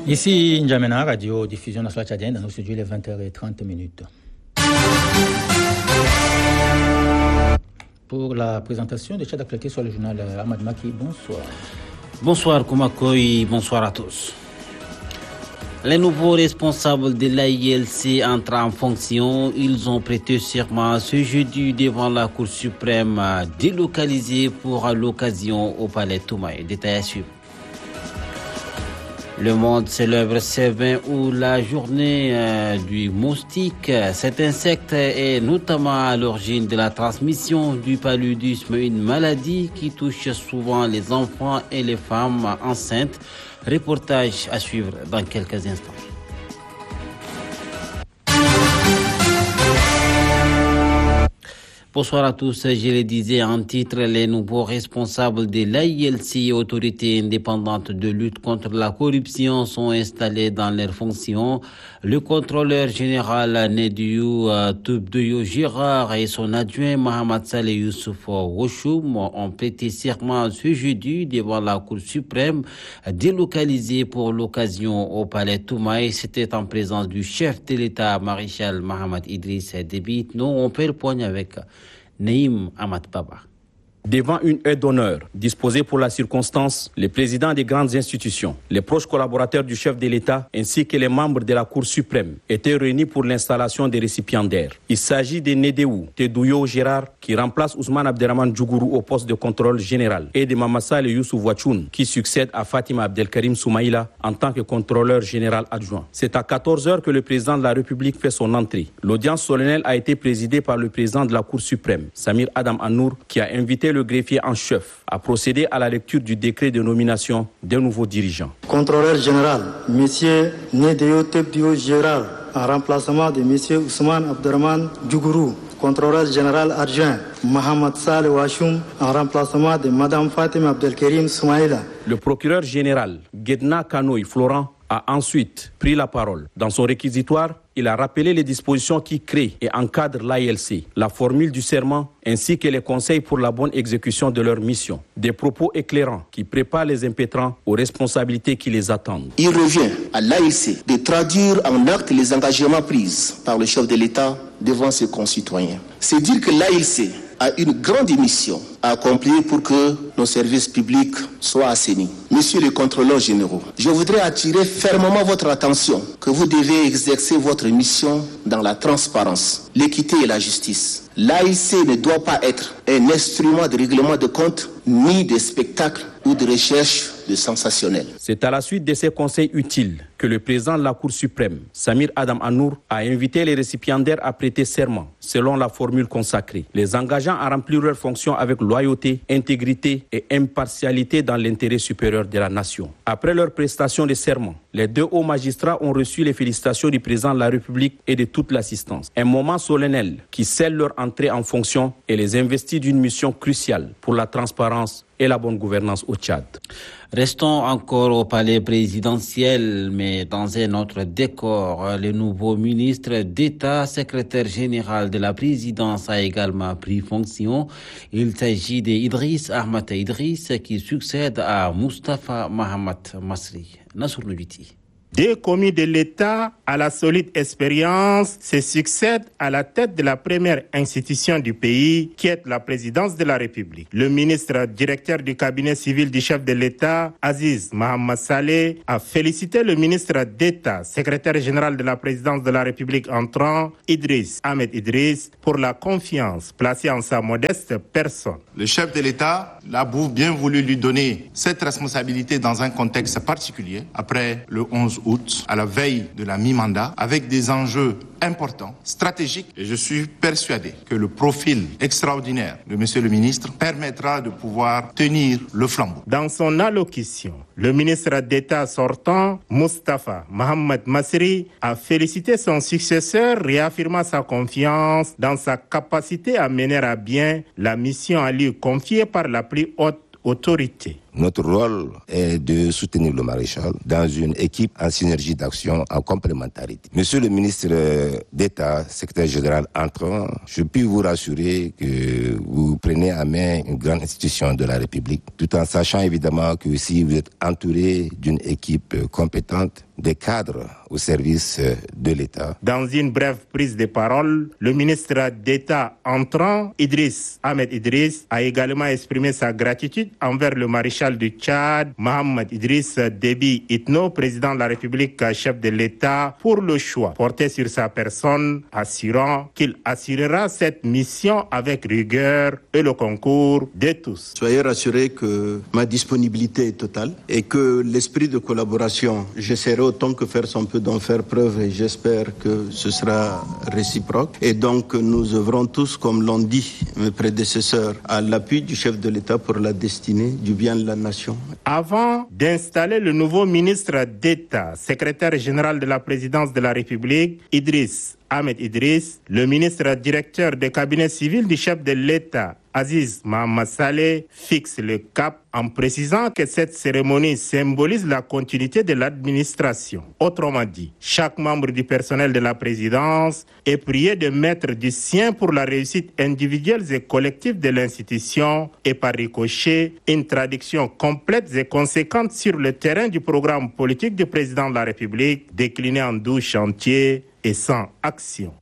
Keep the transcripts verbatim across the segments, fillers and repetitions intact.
Ici N'Djamena, radio diffusion nationale tchadienne, dans nos studios, il est vingt heures trente minutes. Pour la présentation des chats d'actualité sur le journal Ahmad Maki, bonsoir. Bonsoir Koumakoy, bonsoir à tous. Les nouveaux responsables de l'A I L C entrent en fonction. Ils ont prêté serment ce jeudi devant la Cour suprême délocalisée pour l'occasion au Palais Toumaï. Détail à suivre. Le monde célèbre ce vingt août la journée euh, du moustique. Cet insecte est notamment à l'origine de la transmission du paludisme, une maladie qui touche souvent les enfants et les femmes enceintes. Reportage à suivre dans quelques instants. Bonsoir à tous, je le disais en titre, les nouveaux responsables de l'A I L C, autorité indépendante de lutte contre la corruption, sont installés dans leurs fonctions. Le contrôleur général Nediou Toubdouyo Girard et son adjoint Mohamed Saleh Youssouf Woshoum ont prêté serment ce jeudi devant la Cour suprême, délocalisée pour l'occasion au Palais Toumaï. C'était en présence du chef de l'État, maréchal Mohamed Idriss Déby. Nous, on fait le point avec Naïm Ahmad Baba. Devant une aide d'honneur disposée pour la circonstance, les présidents des grandes institutions, les proches collaborateurs du chef de l'État ainsi que les membres de la Cour suprême étaient réunis pour l'installation des récipiendaires. Il s'agit de Nedéou Toubdouyo Girard qui remplace Ousmane Abderrahmane Djougourou au poste de contrôle général et de Mohamed Saleh Youssouf Woshoum qui succède à Fatima Abdelkarim Soumaïla en tant que contrôleur général adjoint. C'est à quatorze heures que le président de la République fait son entrée. L'audience solennelle a été présidée par le président de la Cour suprême, Samir Adam Anour, qui a invité le greffier en chef a procédé à la lecture du décret de nomination des nouveaux dirigeants. Contrôleur général, M. Nedéou Toubdouyo Girard, en remplacement de M. Ousmane Abderrahmane Djougourou. Contrôleur général adjoint, Mohamed Saleh Woshoum, en remplacement de Mme Fatima Abdelkarim Soumaïla. Le procureur général, Guedna Kanoï Florent, a ensuite pris la parole. Dans son réquisitoire, il a rappelé les dispositions qui créent et encadrent l'A I L C, la formule du serment ainsi que les conseils pour la bonne exécution de leur mission. Des propos éclairants qui préparent les impétrants aux responsabilités qui les attendent. Il revient à l'A I L C de traduire en actes les engagements pris par le chef de l'État devant ses concitoyens. C'est dire que l'A I L C a une grande mission à accomplir pour que nos services publics soient assainis. Messieurs les contrôleurs généraux, je voudrais attirer fermement votre attention que vous devez exercer votre mission dans la transparence, l'équité et la justice. L'A I L C ne doit pas être un instrument de règlement de comptes ni de spectacle ou de recherche de sensationnel. C'est à la suite de ces conseils utiles que le président de la Cour suprême, Samir Adam Anour, a invité les récipiendaires à prêter serment, selon la formule consacrée, les engageant à remplir leurs fonctions avec loyauté, intégrité et impartialité dans l'intérêt supérieur de la nation. Après leur prestation de serment, les deux hauts magistrats ont reçu les félicitations du président de la République et de toute l'assistance. Un moment solennel qui scelle leur entrée en fonction et les investit d'une mission cruciale pour la transparence et la bonne gouvernance au Tchad. Restons encore au palais présidentiel, mais dans un autre décor. Le nouveau ministre d'État, secrétaire général de la présidence, a également pris fonction. Il s'agit d'Idriss Ahmed Idriss qui succède à Moustapha Mohamed Masri. Nassour Lubiti. Deux commis de l'État à la solide expérience se succèdent à la tête de la première institution du pays, qui est la présidence de la République. Le ministre directeur du cabinet civil du chef de l'État, Aziz Mohamed Saleh, a félicité le ministre d'État, secrétaire général de la présidence de la République entrant, Idriss Ahmed Idriss, pour la confiance placée en sa modeste personne. Le chef de l'État a bien voulu lui donner cette responsabilité dans un contexte particulier, après le onze août, à la veille de la mi-mandat, avec des enjeux importants, stratégiques. Et je suis persuadé que le profil extraordinaire de Monsieur le ministre permettra de pouvoir tenir le flambeau. Dans son allocution, le ministre d'État sortant, Moustapha Mohamed Masri, a félicité son successeur, réaffirmant sa confiance dans sa capacité à mener à bien la mission à lui confiée par la plus haute autorité. Notre rôle est de soutenir le maréchal dans une équipe en synergie d'action, en complémentarité. Monsieur le ministre d'État, secrétaire général entrant, je puis vous rassurer que vous prenez à main une grande institution de la République, tout en sachant évidemment que si vous êtes entouré d'une équipe compétente, des cadres au service de l'État. Dans une brève prise de parole, le ministre d'État entrant, Idriss Ahmed Idriss, a également exprimé sa gratitude envers le maréchal du Tchad, Mohamed Idriss Déby Itno, président de la République, chef de l'État, pour le choix porté sur sa personne, assurant qu'il assurera cette mission avec rigueur et le concours de tous. Soyez rassurés que ma disponibilité est totale et que l'esprit de collaboration, j'essaierai autant que faire son peu d'en faire preuve et j'espère que ce sera réciproque. Et donc nous œuvrons tous, comme l'ont dit mes prédécesseurs, à l'appui du chef de l'État pour la destinée du bien de la nation. Avant d'installer le nouveau ministre d'État, secrétaire général de la présidence de la République, Idriss Ahmed Idriss, le ministre directeur des cabinets civils du chef de l'État, Aziz Mohamed Saleh, fixe le cap en précisant que cette cérémonie symbolise la continuité de l'administration. Autrement dit, chaque membre du personnel de la présidence est prié de mettre du sien pour la réussite individuelle et collective de l'institution et par ricochet, une traduction complète et conséquente sur le terrain du programme politique du président de la République, décliné en douze chantiers et sans action.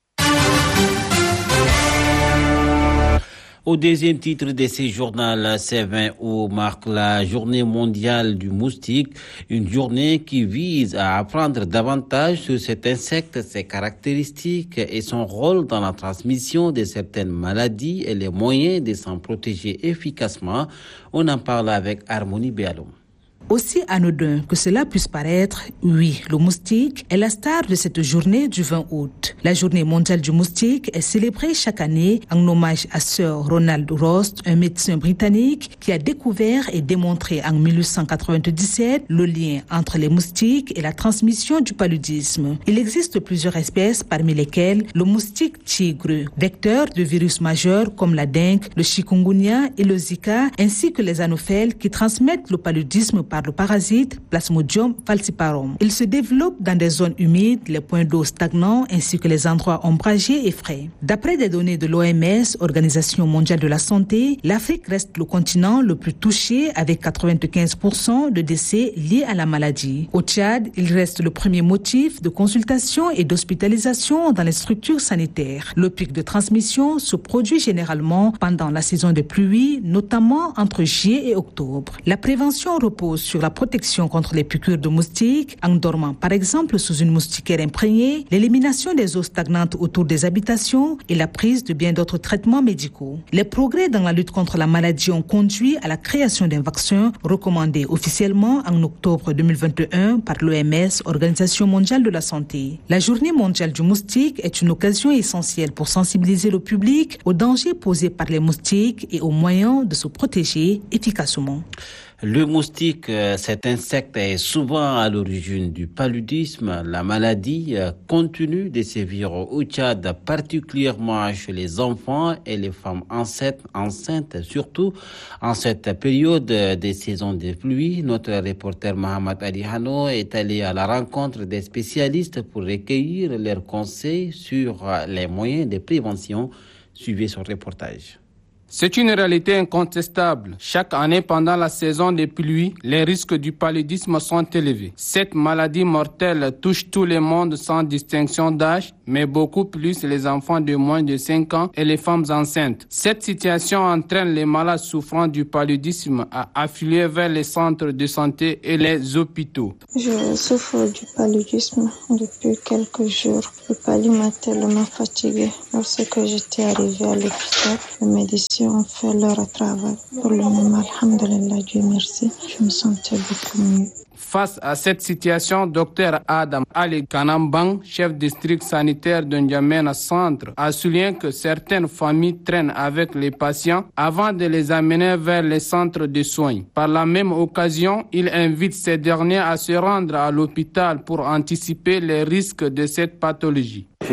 Au deuxième titre de ce journal, ce vingt août marque la journée mondiale du moustique, une journée qui vise à apprendre davantage sur cet insecte, ses caractéristiques et son rôle dans la transmission de certaines maladies et les moyens de s'en protéger efficacement. On en parle avec Harmonie Béalom. Aussi anodin que cela puisse paraître, oui, le moustique est la star de cette journée du vingt août. La journée mondiale du moustique est célébrée chaque année en hommage à Sir Ronald Rost, un médecin britannique qui a découvert et démontré en mille huit cent quatre-vingt-dix-sept le lien entre les moustiques et la transmission du paludisme. Il existe plusieurs espèces, parmi lesquelles le moustique tigre, vecteur de virus majeurs comme la dengue, le chikungunya et le zika, ainsi que les anophèles qui transmettent le paludisme par le parasite Plasmodium falciparum. Il se développe dans des zones humides, les points d'eau stagnants ainsi que les endroits ombragés et frais. D'après des données de l'O M S, Organisation mondiale de la santé, l'Afrique reste le continent le plus touché avec quatre-vingt-quinze pour cent de décès liés à la maladie. Au Tchad, il reste le premier motif de consultation et d'hospitalisation dans les structures sanitaires. Le pic de transmission se produit généralement pendant la saison des pluies, notamment entre juillet et octobre. La prévention repose sur la protection contre les piqûres de moustiques, en dormant par exemple sous une moustiquaire imprégnée, l'élimination des eaux stagnantes autour des habitations et la prise de bien d'autres traitements médicaux. Les progrès dans la lutte contre la maladie ont conduit à la création d'un vaccin recommandé officiellement en octobre deux mille vingt et un par l'O M S, Organisation mondiale de la santé. La journée mondiale du moustique est une occasion essentielle pour sensibiliser le public aux dangers posés par les moustiques et aux moyens de se protéger efficacement. Le moustique, cet insecte est souvent à l'origine du paludisme. La maladie continue de sévir au Tchad, particulièrement chez les enfants et les femmes enceintes, enceintes, surtout en cette période des saisons des pluies. Notre reporter Mohamed Ali Hano est allé à la rencontre des spécialistes pour recueillir leurs conseils sur les moyens de prévention. Suivez son reportage. C'est une réalité incontestable. Chaque année, pendant la saison des pluies, les risques du paludisme sont élevés. Cette maladie mortelle touche tout le monde sans distinction d'âge, mais beaucoup plus les enfants de moins de cinq ans et les femmes enceintes. Cette situation entraîne les malades souffrant du paludisme à affluer vers les centres de santé et les hôpitaux. Je souffre du paludisme depuis quelques jours. Le paludisme m'a tellement fatiguée. Lorsque j'étais arrivée à l'hôpital, les médecins ont fait leur travail. Pour le moment, alhamdulillah, Dieu merci, je me sentais beaucoup mieux. Face à cette situation, docteur Adam Ali Kanambang, chef district sanitaire de N'Djamena Centre, a souligné que certaines familles traînent avec les patients avant de les amener vers les centres de soins. Par la même occasion, il invite ces derniers à se rendre à l'hôpital pour anticiper les risques de cette pathologie.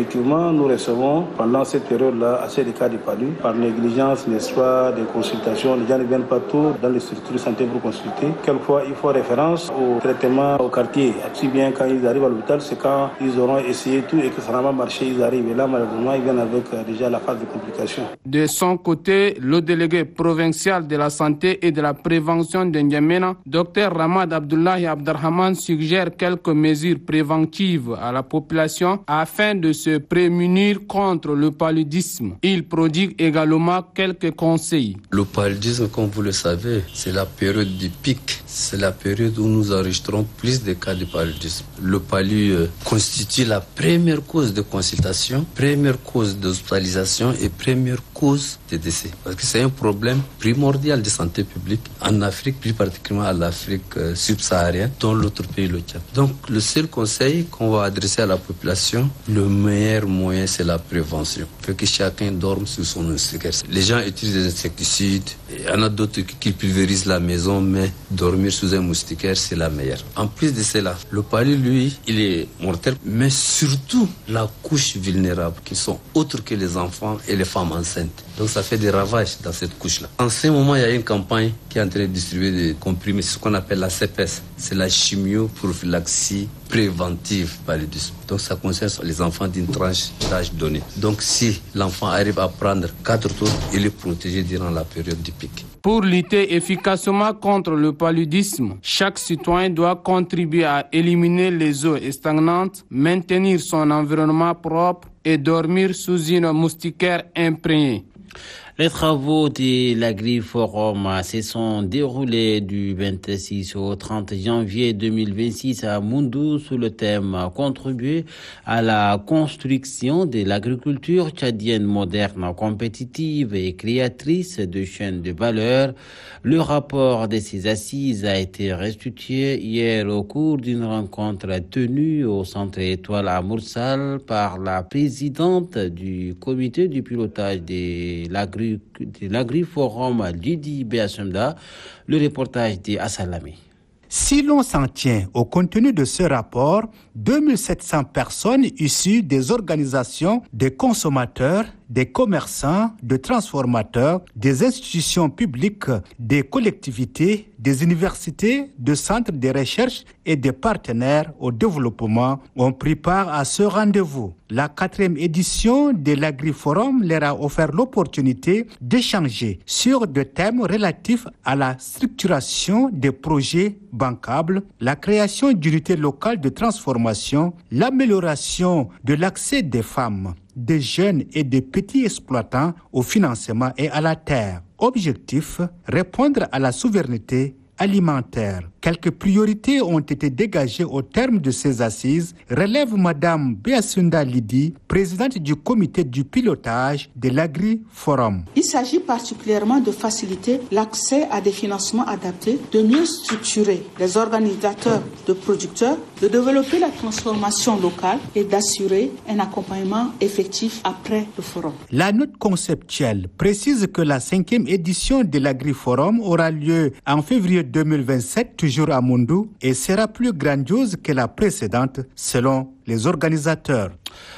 effectivement, nous recevons pendant cette période-là assez de cas de palu. Par négligence, n'est-ce pas, des consultations. Les gens ne viennent pas tous dans les structures de santé pour consulter. Quelquefois, il faut référence au traitement au quartier. Si bien quand ils arrivent à l'hôpital, c'est quand ils auront essayé tout et que ça n'a pas marché, ils arrivent. Et là, malheureusement, ils viennent avec euh, déjà la phase de complications. De son côté, le délégué provincial de la santé et de la prévention de N'Djamena, Dr Ramad Abdullahi Abdarrahman, suggère quelques mesures préventives à la population afin de se prémunir contre le paludisme. Il prodigue également quelques conseils. Le paludisme, comme vous le savez, c'est la période du pic. C'est la période où nous enregistrons plus de cas de paludisme. Le palu euh, constitue la première cause de consultation, première cause d'hospitalisation et première cause de décès. Parce que c'est un problème primordial de santé publique en Afrique, plus particulièrement à l'Afrique euh, subsaharienne, dont l'autre pays, le Tchad. Donc, le seul conseil qu'on va adresser à la population, le meilleur moyen, c'est la prévention. Il faut que chacun dorme sous son moustiquaire. Les gens utilisent des insecticides. Il y en a d'autres qui pulvérisent la maison, mais dormir sous un moustiquaire, c'est la meilleure. En plus de cela, le palu, lui, il est mortel, mais surtout la couche vulnérable, qui sont autres que les enfants et les femmes enceintes. Donc ça fait des ravages dans cette couche-là. En ce moment, il y a une campagne qui est en train de distribuer des comprimés, c'est ce qu'on appelle la C P S. C'est la chimioprophylaxie préventive paludisme. Donc ça concerne les enfants d'une tranche d'âge donné. Donc si l'enfant arrive à prendre quatre tours, il est protégé durant la période du pic. Pour lutter efficacement contre le paludisme, chaque citoyen doit contribuer à éliminer les eaux stagnantes, maintenir son environnement propre et dormir sous une moustiquaire imprégnée. Les travaux de l'Agri-Forum se sont déroulés du vingt-six au trente janvier deux mille vingt-six à Moundou sous le thème « Contribuer à la construction de l'agriculture tchadienne moderne, compétitive et créatrice de chaînes de valeur ». Le rapport de ces assises a été restitué hier au cours d'une rencontre tenue au Centre Étoile à Moursal par la présidente du comité du pilotage de l'Agri de l'Agri-Forum, Lydie Béassemda. Le reportage de Assalami. Si l'on s'en tient au contenu de ce rapport, deux mille sept cents personnes issues des organisations des consommateurs, des commerçants, des transformateurs, des institutions publiques, des collectivités, des universités, des centres de recherche et des partenaires au développement ont pris part à ce rendez-vous. La quatrième édition de l'Agri-Forum leur a offert l'opportunité d'échanger sur des thèmes relatifs à la structuration des projets bancables, la création d'unités locales de transformation, l'amélioration de l'accès des femmes, des jeunes et des petits exploitants au financement et à la terre. Objectif, répondre à la souveraineté alimentaire. Quelques priorités ont été dégagées au terme de ces assises, relève Madame Béassemda Lydie, présidente du comité du pilotage de l'Agri-Forum. Il s'agit particulièrement de faciliter l'accès à des financements adaptés, de mieux structurer les organisateurs de producteurs, de développer la transformation locale et d'assurer un accompagnement effectif après le forum. La note conceptuelle précise que la cinquième édition de l'Agri-Forum aura lieu en février deux mille vingt-sept, toujours à Moundou, et sera plus grandiose que la précédente, selon les organisateurs.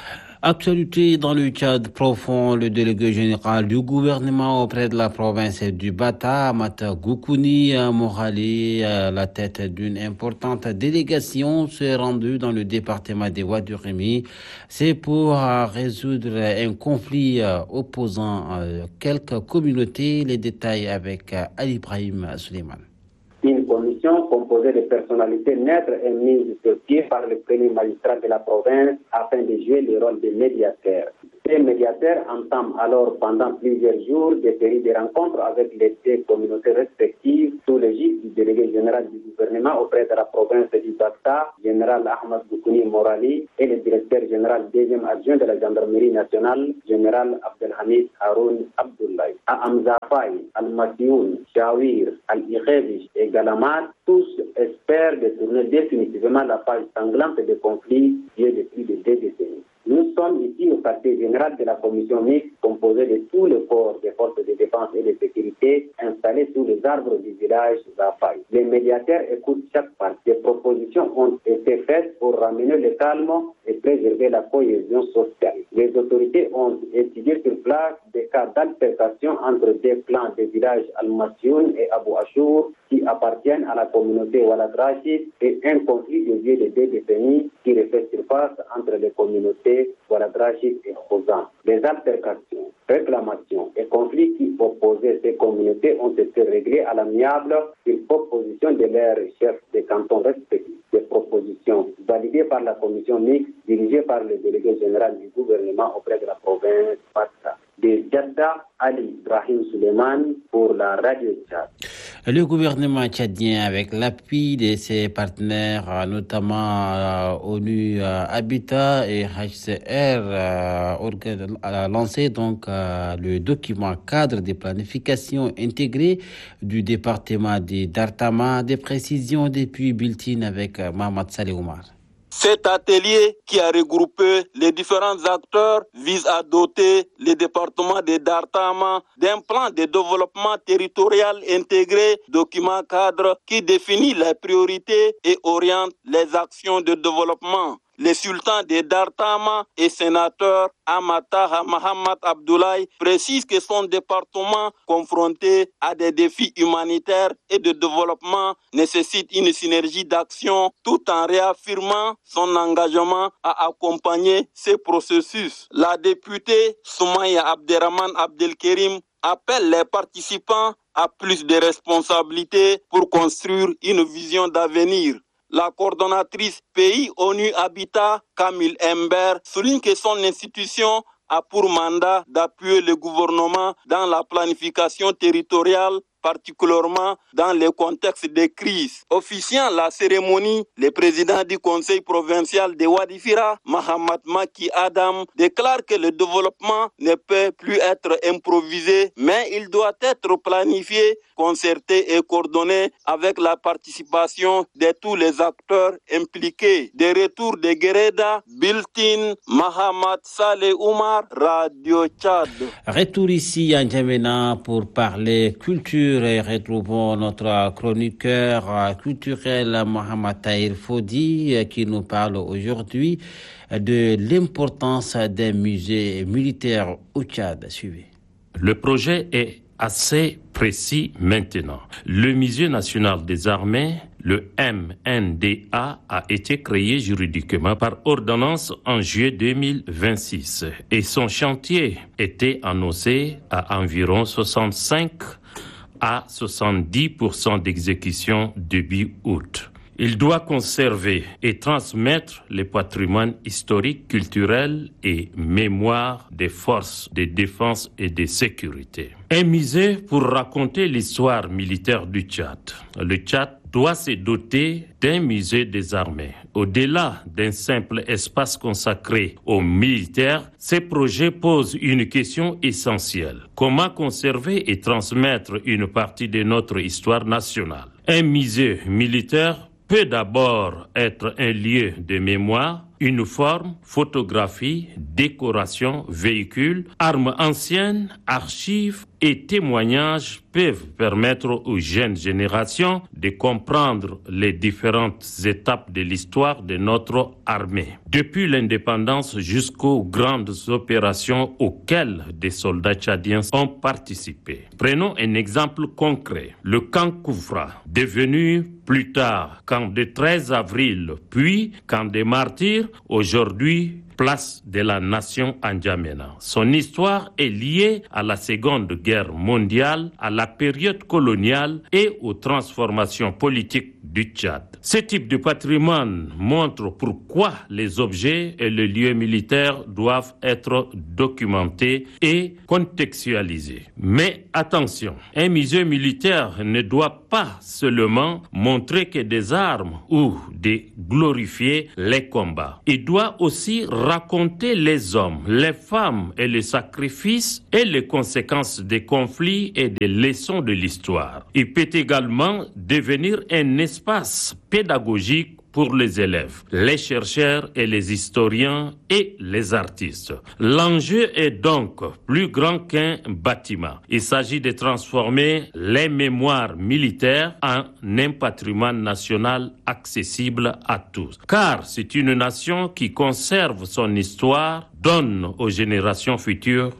Actualité dans le Tchad profond, le délégué général du gouvernement auprès de la province du Bata, Mata Goukouni Morali, à la tête d'une importante délégation, s'est rendu dans le département des Ouadurimi. C'est pour résoudre un conflit opposant quelques communautés. Les détails avec Ali Ibrahim Suleiman. Une commission composée de personnalités neutres est mise sur pied par le premier magistrat de la province afin de jouer le rôle de médiateur. Ces médiateurs entament alors pendant plusieurs jours des séries de rencontres avec les deux communautés respectives sous l'égide du délégué général du gouvernement auprès de la province du Bata, général Ahmad Goukouni Morali, et le directeur général deuxième adjoint de la gendarmerie nationale, général Abdelhamid Haroun Abdoulaye. À Amzafay, Al-Masioun, Chawir, Al-Ikhevish et Galamad, tous espèrent détourner définitivement la page sanglante des conflits vieux de plus de deux décennies. Nous sommes ici au quartier général de la commission mixte composée de tous les corps des forces de défense et de sécurité installés sous les arbres du village Zafay. Les médiateurs écoutent chaque partie. Des propositions ont été faites pour ramener le calme et préserver la cohésion sociale. Les autorités ont étudié sur place des cas d'altercation entre des clans des villages Al-Masyoun et Abu Achour qui appartiennent à la communauté Walad Rachid et un conflit de vieux de deux décennies qui refait surface entre les communautés Walad Rachid et Khozan. Les altercations, réclamations et conflits qui opposaient ces communautés ont été réglés à l'amiable sur proposition de leurs chefs de canton respectifs. Des propositions validées par la commission mixte dirigée par le délégué général du gouvernement auprès de la province Fatra. De Djeddah, Ali Ibrahim Suleiman pour la radio Tchad. Le gouvernement tchadien, avec l'appui de ses partenaires, notamment euh, ONU euh, Habitat et H C R, euh, a lancé donc euh, le document cadre de planification intégrée du département de Dartama. Des précisions depuis Bulletin avec euh, Mohamed Saleh Oumar. Cet atelier qui a regroupé les différents acteurs vise à doter le département de Dartama d'un plan de développement territorial intégré, document cadre qui définit les priorités et oriente les actions de développement. Le sultan de Dartama et sénateur Amata Mohamed Abdoulaye précise que son département, confronté à des défis humanitaires et de développement, nécessite une synergie d'action tout en réaffirmant son engagement à accompagner ces processus. La députée Soumaya Abderrahman Abdelkerim appelle les participants à plus de responsabilités pour construire une vision d'avenir. La coordonnatrice Pays ONU Habitat, Camille Ember, souligne que son institution a pour mandat d'appuyer le gouvernement dans la planification territoriale, particulièrement dans le contexte de crise. Officiant la cérémonie, le président du conseil provincial de Wadifira, Mohamed Maki Adam, déclare que le développement ne peut plus être improvisé, mais il doit être planifié, concerté et coordonné avec la participation de tous les acteurs impliqués. De retour de Guéreda, Bulletin, Mohamed Saleh Oumar, Radio Tchad. Retour ici à N'Djamena pour parler culture et retrouvons notre chroniqueur culturel Mohamed Tahir Fodi qui nous parle aujourd'hui de l'importance des musées militaires au Tchad. Suivez. Le projet est assez précis maintenant. Le Musée national des armées, le M N D A, a été créé juridiquement par ordonnance en juillet deux mille vingt-six et son chantier était annoncé à environ soixante-cinq à soixante-dix pour cent d'exécution début août. Il doit conserver et transmettre le patrimoine historique, culturel et mémoire des forces de défense et de sécurité. Un musée pour raconter l'histoire militaire du Tchad. Le Tchad doit se doter d'un musée des armées. Au-delà d'un simple espace consacré aux militaires, ces projets posent une question essentielle. Comment conserver et transmettre une partie de notre histoire nationale? Un musée militaire peut d'abord être un lieu de mémoire, une forme, photographie, décoration, véhicule, armes anciennes, archives et témoignages peuvent permettre aux jeunes générations de comprendre les différentes étapes de l'histoire de notre armée. Depuis l'indépendance jusqu'aux grandes opérations auxquelles des soldats tchadiens ont participé. Prenons un exemple concret. Le camp Koufra, devenu plus tard camp de treize avril, puis camp des martyrs, aujourd'hui place de la nation à N'Djamena. Son histoire est liée à la Seconde Guerre mondiale, à la période coloniale et aux transformations politiques du Tchad. Ce type de patrimoine montre pourquoi les objets et les lieux militaires doivent être documentés et contextualisés. Mais attention, un musée militaire ne doit pas seulement montrer que des armes ou de glorifier les combats. Il doit aussi raconter les hommes, les femmes et les sacrifices et les conséquences des conflits et des leçons de l'histoire. Il peut également devenir un espace pédagogique pour les élèves, les chercheurs et les historiens et les artistes. L'enjeu est donc plus grand qu'un bâtiment. Il s'agit de transformer les mémoires militaires en un patrimoine national accessible à tous. Car c'est une nation qui conserve son histoire, donne aux générations futures